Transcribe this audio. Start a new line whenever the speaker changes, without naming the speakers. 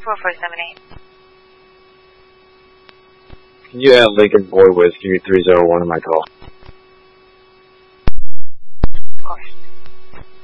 4478.
Can you add Lincoln Boy Whiskey 301 in my call?